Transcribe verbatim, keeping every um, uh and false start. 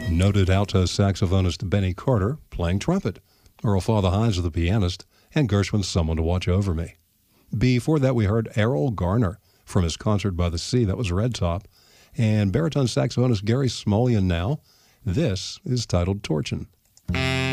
Noted alto saxophonist Benny Carter playing trumpet, Earl Father Hines the pianist, and Gershwin's Someone to Watch Over Me. Before that, we heard Errol Garner from his concert by the sea, that was Red Top, and baritone saxophonist Gary Smulyan now. This is titled Torchin'.